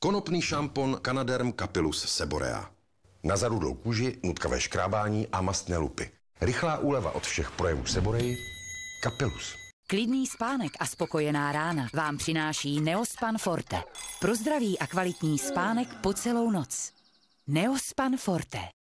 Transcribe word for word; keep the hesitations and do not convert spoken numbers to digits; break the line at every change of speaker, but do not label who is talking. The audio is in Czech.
Konopný šampon Canaderm Capillus Seborea. Na zarudlou kůži, nutkavé škrábání a mastné lupy. Rychlá úleva od všech projevů Seboreji. Capillus.
Klidný spánek a spokojená rána vám přináší Neospan Forte. Pro zdravý a kvalitní spánek po celou noc. Neospan Forte.